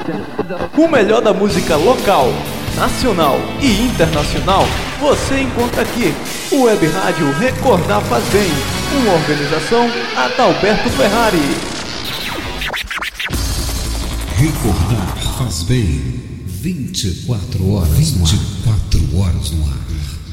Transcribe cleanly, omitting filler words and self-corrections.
O melhor da música local, nacional e internacional você encontra aqui. O Web Rádio Recordar Faz Bem. Uma organização Adalberto Ferrari. Recordar Faz Bem. 24 horas no ar.